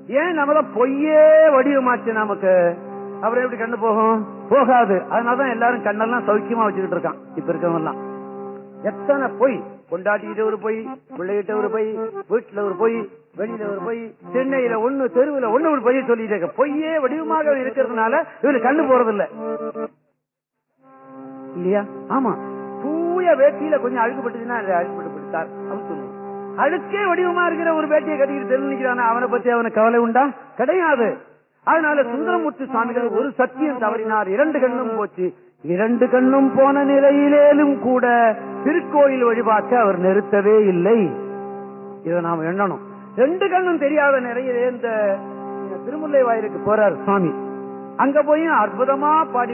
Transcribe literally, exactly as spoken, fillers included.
ஏன் நம்மள பொய்யே வடிவமாச்சு நமக்கு, அப்புறம் எப்படி கண்ணு போகும்? போகாது. அதனாலதான் எல்லாரும் கண்ணெல்லாம் சௌக்கியமா வச்சுக்கிட்டு இருக்கான் இப்ப இருக்கவங்க எல்லாம். எத்தனை பொய், கொண்டாட்டிக்கிட்ட ஒரு பொய், பிள்ளைகிட்ட ஒரு பொய், வீட்டுல ஒரு பொய், வெளியில ஒரு பொய், சென்னையில ஒண்ணு, தெருவுல ஒண்ணு ஒரு பொய்ய சொல்லிட்டு இருக்க. பொய்யே வடிவமாக இருக்கிறதுனால இவரு கண்ணு போறது இல்ல இல்லையா? ஆமா, தூய வேட்டியில கொஞ்சம் அழுக்குப்பட்டுச்சுன்னா அழுக்குப்பட்டுத்தார் அப்படின்னு சொல்லுவோம். அழுக்கே வடிவமா இருக்கிற ஒரு வேட்டியை கட்டிக்கிட்டு தெரிஞ்சுக்கிறான, அவனை பத்தி அவனுக்கு கவலை உண்டா? கிடையாது. அதனால சுந்தரமூர்த்தி சுவாமிகள் ஒரு சத்தியம் தவறினார், இரண்டு கண்ணும் போச்சு. இரண்டு கண்ணும் போன நிலையிலேயும் கூட திருக்கோயில் வழிபாட்டை அவர் நிறுத்தவே இல்லை. இதை நாம் எண்ணணும். ரெண்டு கண்ணும் தெரியாத நிலையிலே இந்த திருமுல்லை வாயிலுக்கு போறார் சுவாமி. அங்க போய் அற்புதமா பாடி